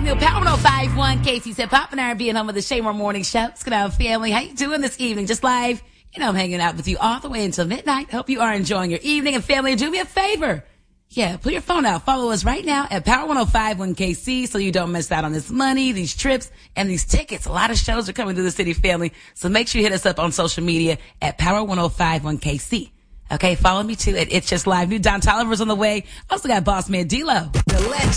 new Power 105.1 KC said Pop and R&B and home of the Shaymore Morning Show. What's going on, family? How you doing this evening? Just live. You know, I'm hanging out with you all the way until midnight. Hope you are enjoying your evening. And family, do me a favor. Yeah, pull your phone out. Follow us right now at Power 105.1 KC so you don't miss out on this money, these trips, and these tickets. A lot of shows are coming through the city, family. So make sure you hit us up on social media at Power 105.1 KC. Okay, follow me too at It's Just Live. New Don Tolliver's on the way. Also got Boss Man D-Lo. The legend.